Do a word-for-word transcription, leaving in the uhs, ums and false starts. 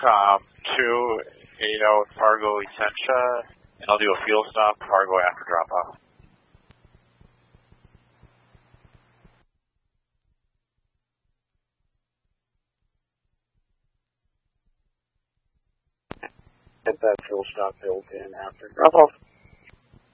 um, two eight oh Fargo Essentia, and I'll do a fuel stop Fargo after drop off. Get that fuel stop built in after drop off.